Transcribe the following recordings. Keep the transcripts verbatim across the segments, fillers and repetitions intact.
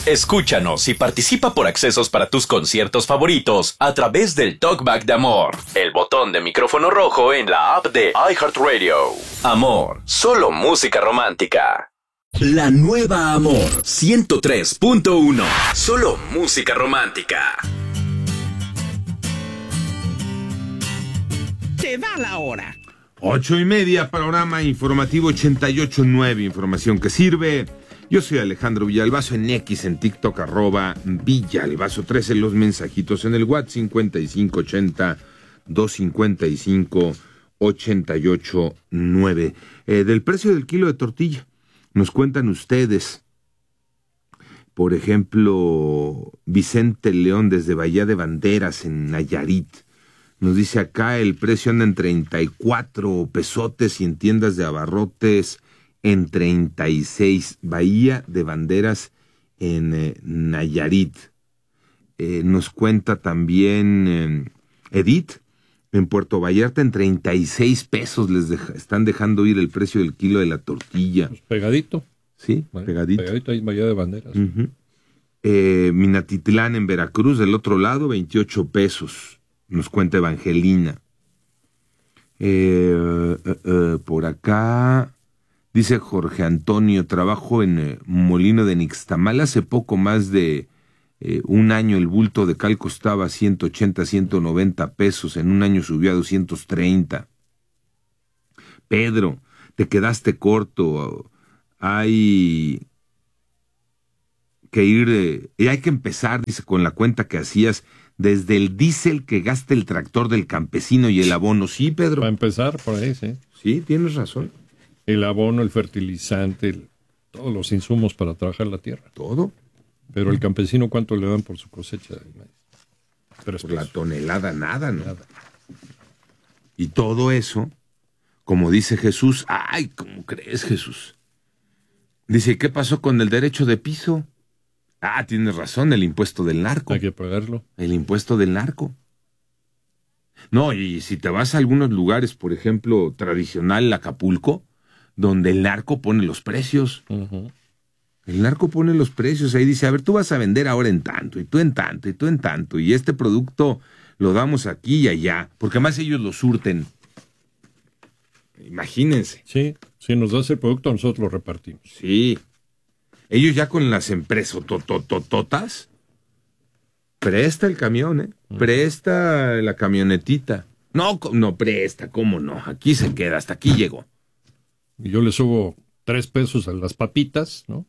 Escúchanos y participa por accesos para tus conciertos favoritos a través del Talkback de Amor, el botón de micrófono rojo en la app de iHeartRadio. Amor, solo música romántica. La nueva Amor ciento tres punto uno, solo música romántica. Te da la hora. Ocho y media, panorama informativo ochenta y ocho nueve, información que sirve. Yo soy Alejandro Villalbazo en X, en TikTok, arroba Villalbazo trece, los mensajitos en el WhatsApp cincuenta y cinco ochenta, doscientos cincuenta y cinco, ochenta y ocho nueve. Eh, del precio del kilo de tortilla, nos cuentan ustedes. Por ejemplo, Vicente León desde Bahía de Banderas, en Nayarit. Nos dice acá, el precio anda en treinta y cuatro pesotes y en tiendas de abarrotes en treinta y seis. Bahía de Banderas en eh, Nayarit. Eh, nos cuenta también eh, Edith, en Puerto Vallarta en treinta y seis pesos les deja, están dejando ir el precio del kilo de la tortilla. Pues pegadito. Sí, Vale, pegadito. Pegadito ahí en Bahía de Banderas. Uh-huh. eh, Minatitlán en Veracruz, del otro lado, veintiocho pesos. Nos cuenta Evangelina. Eh, eh, eh, por acá, dice Jorge Antonio, trabajo en eh, Molino de Nixtamal. Hace poco más de eh, un año el bulto de cal costaba ciento ochenta, ciento noventa pesos. En un año subió a doscientos treinta. Pedro, te quedaste corto. Hay que ir, eh, y hay que empezar, dice, con la cuenta que hacías desde el diésel que gasta el tractor del campesino y el abono. Sí, Pedro. Para empezar, por ahí, sí. Sí, tienes razón. El abono, el fertilizante, el, todos los insumos para trabajar la tierra. Todo. Pero el campesino, ¿cuánto le dan por su cosecha de maíz? Tres Por la pesos. tonelada, nada, ¿no? Nada. Y todo eso, como dice Jesús, ay, ¿cómo crees, Jesús? Dice, ¿qué pasó con el derecho de piso? Ah, tienes razón, el impuesto del narco. Hay que pagarlo. El impuesto del narco. No, y si te vas a algunos lugares, por ejemplo, tradicional Acapulco, donde el narco pone los precios. Uh-huh. El narco pone los precios, ahí dice, a ver, tú vas a vender ahora en tanto, y tú en tanto, y tú en tanto, y este producto lo damos aquí y allá, porque además ellos lo surten. Imagínense. Sí, si nos das el producto, nosotros lo repartimos. Sí. Ellos ya con las empresas tototototas, presta el camión, ¿eh? Uh-huh. Presta la camionetita. No, no presta, ¿cómo no? Aquí se queda, hasta aquí llegó. Y yo le subo tres pesos a las papitas, ¿no?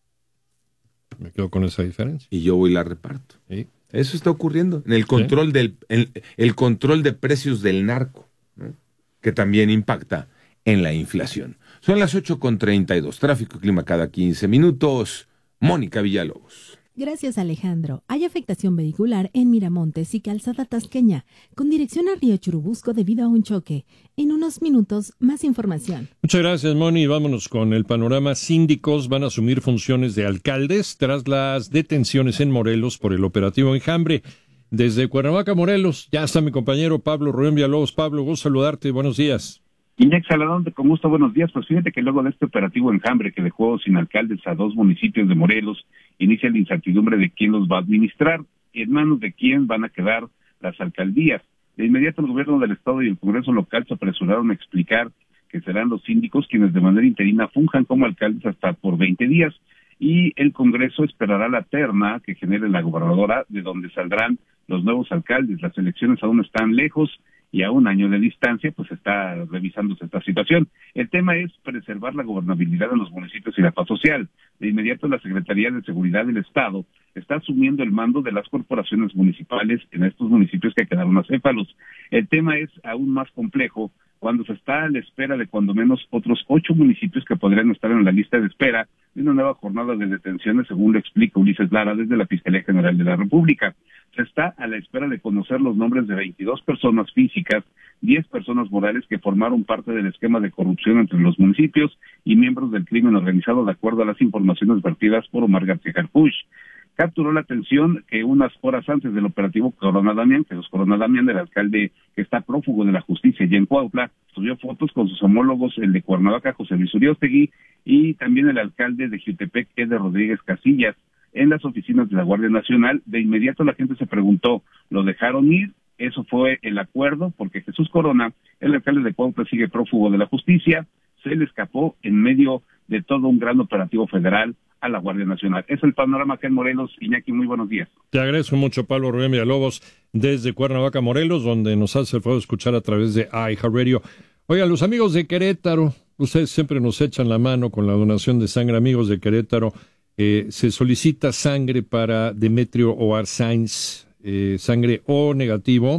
Me quedo con esa diferencia. Y yo voy y la reparto. ¿Sí? Eso está ocurriendo. En el control, ¿sí?, del el, el control de precios del narco, ¿no?, que también impacta en la inflación. Son las ocho con treinta y dos. Tráfico y clima cada quince minutos. Mónica Villalobos. Gracias, Alejandro. Hay afectación vehicular en Miramontes y Calzada Tasqueña, con dirección a Río Churubusco debido a un choque. En unos minutos, más información. Muchas gracias, Moni. Vámonos con el panorama. Síndicos van a asumir funciones de alcaldes tras las detenciones en Morelos por el operativo Enjambre. Desde Cuernavaca, Morelos, ya está mi compañero Pablo Rubén Villalobos. Pablo, gusto saludarte. Buenos días. Iñaki Saladón, con gusto, buenos días. Pues fíjate que luego de este operativo Enjambre que dejó sin alcaldes a dos municipios de Morelos, inicia la incertidumbre de quién los va a administrar y en manos de quién van a quedar las alcaldías. De inmediato el gobierno del estado y el Congreso local se apresuraron a explicar que serán los síndicos quienes de manera interina funjan como alcaldes hasta por veinte días y el Congreso esperará la terna que genere la gobernadora de donde saldrán los nuevos alcaldes. Las elecciones aún están lejos y a un año de distancia, pues está revisándose esta situación. El tema es preservar la gobernabilidad de los municipios y la paz social. De inmediato la Secretaría de Seguridad del Estado está asumiendo el mando de las corporaciones municipales en estos municipios que quedaron acéfalos. El tema es aún más complejo cuando se está a la espera de cuando menos otros ocho municipios que podrían estar en la lista de espera de una nueva jornada de detenciones, según lo explica Ulises Lara desde la Fiscalía General de la República. Se está a la espera de conocer los nombres de veintidós personas físicas, diez personas morales que formaron parte del esquema de corrupción entre los municipios y miembros del crimen organizado, de acuerdo a las informaciones vertidas por Omar García Harfuch. Capturó la atención que unas horas antes del operativo Corona Damián, Jesús Corona Damián, el alcalde que está prófugo de la justicia allá en Cuautla, subió fotos con sus homólogos, el de Cuernavaca, José Luis Uriostegui, y también el alcalde de Jiutepec, Eder Rodríguez Casillas. en las oficinas de la Guardia Nacional. De inmediato la gente se preguntó, ¿lo dejaron ir? Eso fue el acuerdo, porque Jesús Corona, el alcalde de Cuautla, sigue prófugo de la justicia, se le escapó en medio de todo un gran operativo federal a la Guardia Nacional. Es el panorama acá en Morelos. Iñaki, muy buenos días. Te agradezco mucho, Pablo Rubén Villalobos, desde Cuernavaca, Morelos, donde nos hace el favor de escuchar a través de iHeartRadio. Oigan, los amigos de Querétaro, ustedes siempre nos echan la mano con la donación de sangre. Amigos de Querétaro, eh, se solicita sangre para Demetrio Oarzáinz, eh, sangre O negativo,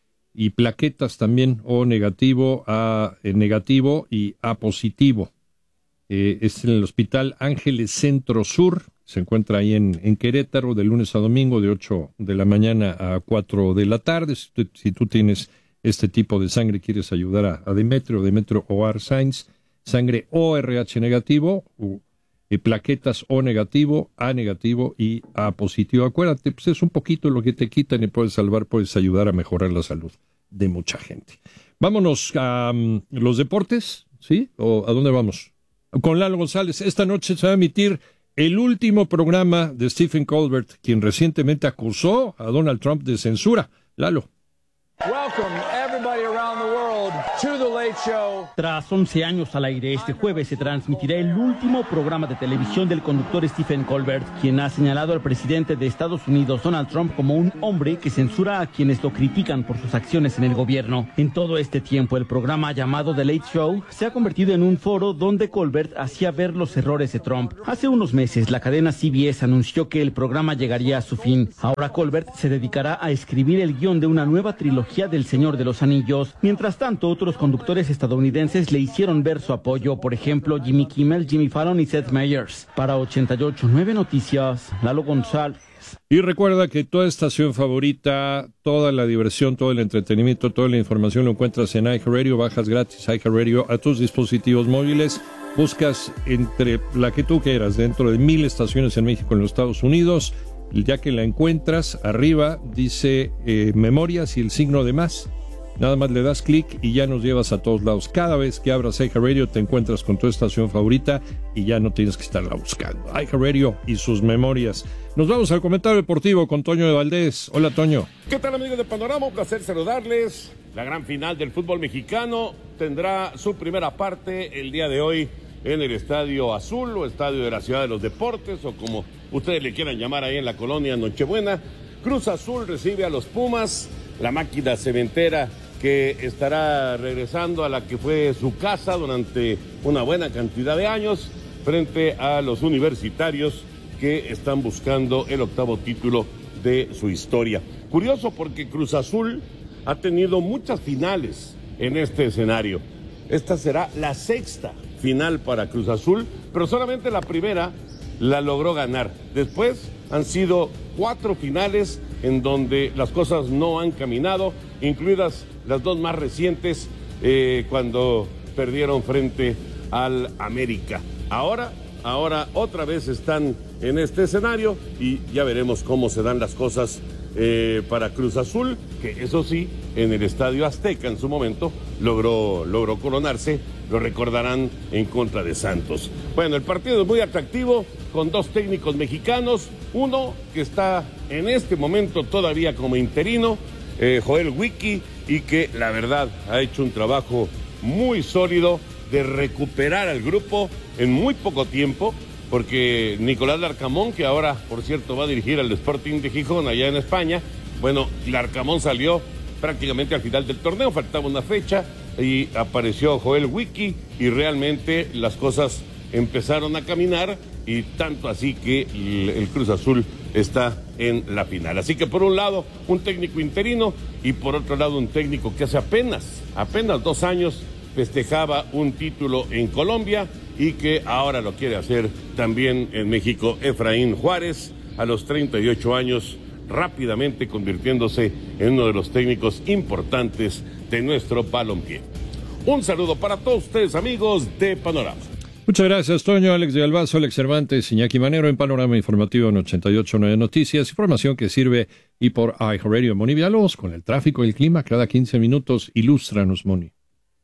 y plaquetas también O negativo, A eh, negativo y A positivo. Eh, es en el Hospital Ángeles Centro Sur, se encuentra ahí en, en Querétaro, de lunes a domingo, de ocho de la mañana a cuatro de la tarde. Si tú, si tú tienes este tipo de sangre, quieres ayudar a, a Demetrio, Demetrio Oarzáinz, sangre O R H negativo, u, eh, plaquetas O negativo, A negativo y A positivo. Acuérdate, pues es un poquito lo que te quitan y puedes salvar, puedes ayudar a mejorar la salud de mucha gente. Vámonos a um, los deportes, ¿sí? ¿O a dónde vamos? Con Lalo González. Esta noche se va a emitir el último programa de Stephen Colbert, quien recientemente acusó a Donald Trump de censura. Lalo. Welcome everybody around the world to the Late Show. Tras once años al aire, este jueves se transmitirá el último programa de televisión del conductor Stephen Colbert, quien ha señalado al presidente de Estados Unidos, Donald Trump, como un hombre que censura a quienes lo critican por sus acciones en el gobierno. En todo este tiempo, el programa llamado The Late Show se ha convertido en un foro donde Colbert hacía ver los errores de Trump. Hace unos meses, la cadena C B S anunció que el programa llegaría a su fin. Ahora Colbert se dedicará a escribir el guión de una nueva trilogía del Señor de los Anillos. Mientras tanto, otros conductores estadounidenses le hicieron ver su apoyo, por ejemplo, Jimmy Kimmel, Jimmy Fallon y Seth Meyers. Para ochenta y ocho punto nueve Noticias, Lalo González. Y recuerda que toda estación favorita, toda la diversión, todo el entretenimiento, toda la información lo encuentras en iHeartRadio. Bajas gratis iHeartRadio a tus dispositivos móviles. Buscas entre la que tú quieras, dentro de mil estaciones en México, en los Estados Unidos. Ya que la encuentras, arriba dice eh, memorias y el signo de más. Nada más le das clic y ya nos llevas a todos lados. Cada vez que abras iHeartRadio te encuentras con tu estación favorita y ya no tienes que estarla buscando. iHeartRadio y sus memorias. Nos vamos al comentario deportivo con Toño de Valdés. Hola, Toño. ¿Qué tal, amigos de Panorama? Un placer saludarles. La gran final del fútbol mexicano tendrá su primera parte el día de hoy en el Estadio Azul o Estadio de la Ciudad de los Deportes, o como ustedes le quieran llamar ahí en la colonia Nochebuena. Cruz Azul recibe a los Pumas, la máquina cementera que estará regresando a la que fue su casa durante una buena cantidad de años, frente a los universitarios que están buscando el octavo título de su historia. Curioso porque Cruz Azul ha tenido muchas finales en este escenario. Esta será la sexta final para Cruz Azul, pero solamente la primera la logró ganar. Después han sido cuatro finales en donde las cosas no han caminado, incluidas las dos más recientes, eh, cuando perdieron frente al América. Ahora, ahora otra vez están en este escenario y ya veremos cómo se dan las cosas eh, para Cruz Azul, que eso sí, en el Estadio Azteca en su momento logró, logró coronarse, lo recordarán, en contra de Santos. Bueno, el partido es muy atractivo, con dos técnicos mexicanos, uno que está en este momento todavía como interino, eh, Joel Wiki, y que la verdad ha hecho un trabajo muy sólido de recuperar al grupo en muy poco tiempo, porque Nicolás Larcamón, que ahora, por cierto, va a dirigir al Sporting de Gijón allá en España, bueno, Larcamón salió prácticamente al final del torneo, faltaba una fecha y apareció Joel Wiki y realmente las cosas empezaron a caminar, y tanto así que el, el Cruz Azul está en la final. Así que por un lado un técnico interino y por otro lado un técnico que hace apenas, apenas dos años festejaba un título en Colombia y que ahora lo quiere hacer también en México. Efraín Juárez, a los treinta y ocho años, rápidamente convirtiéndose en uno de los técnicos importantes de nuestro balompié. Un saludo para todos ustedes, amigos de Panorama. Muchas gracias, Toño. Alex de Albazo, Alex Cervantes, Iñaki Manero en Panorama Informativo en ochenta y ocho punto nueve Noticias. Información que sirve y por iHeartRadio. Moni Villalobos con el tráfico y el clima cada quince minutos. Ilústranos, Moni.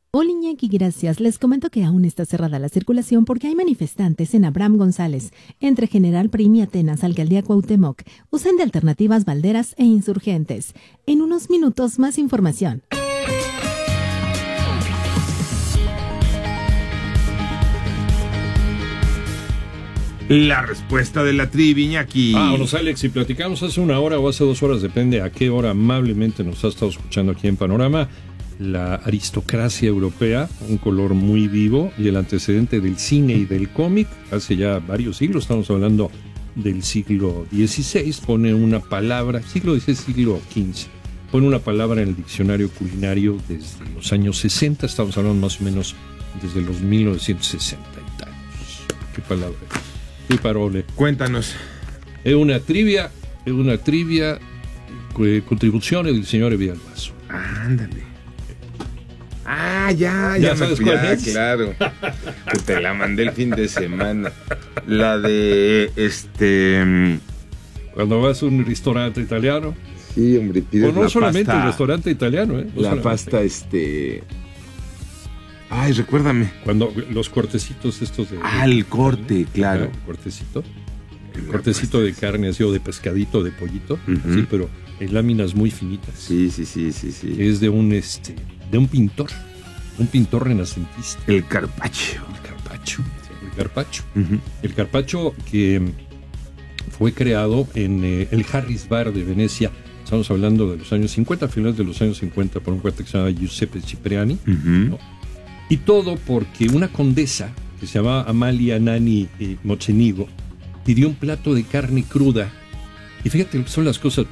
Hola Iñaki, gracias. Les comento que aún está cerrada la circulación porque hay manifestantes en Abraham González, entre General Prim y Atenas, Alcaldía Cuauhtémoc. Usan de alternativas Valderas e Insurgentes. En unos minutos más información. La respuesta de la trivia, Iñaki. Vámonos, Alex, y platicamos hace una hora o hace dos horas, depende a qué hora amablemente nos ha estado escuchando aquí en Panorama, la aristocracia europea, un color muy vivo y el antecedente del cine y del cómic, hace ya varios siglos, estamos hablando del siglo dieciséis, pone una palabra, siglo dieciséis, siglo quince, pone una palabra en el diccionario culinario desde los años sesenta, estamos hablando más o menos desde los mil novecientos sesenta y tantos. ¿Qué palabra es? ¿Qué parole? Cuéntanos. Es una trivia, es una trivia, eh, contribuciones del señor Villalbazo. Ándale. Ah, ya, ya, ya, sabes me, cuál ya, es. Claro. Que te la mandé el fin de semana. La de este. Cuando vas a un restaurante italiano. Sí, hombre, pides O no la solamente pasta, el restaurante italiano, ¿eh? No la solamente. pasta, este. Ay, recuérdame. Cuando los cortecitos estos de. Ah, el corte, claro. Ajá, el cortecito. El cortecito de carne, así, o de pescadito, de pollito. Uh-huh. Sí, pero en láminas muy finitas. Sí, sí, sí, sí, sí. Es de un este. de un pintor. Un pintor renacentista. El Carpaccio. El Carpaccio. El Carpaccio. Uh-huh. El Carpaccio que fue creado en eh, el Harris Bar de Venecia. Estamos hablando de los años cincuenta, finales de los años cincuenta, por un cuate que se llama Giuseppe Cipriani. Uh-huh. ¿No? Y todo porque una condesa que se llamaba Amalia Nani eh, Mocenigo pidió un plato de carne cruda. Y fíjate, son las cosas